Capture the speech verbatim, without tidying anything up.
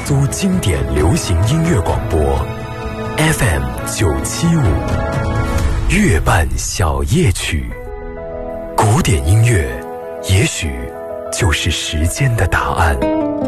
都经典流行音乐广播 F M 九七五，月半小夜曲。古典音乐也许就是时间的答案。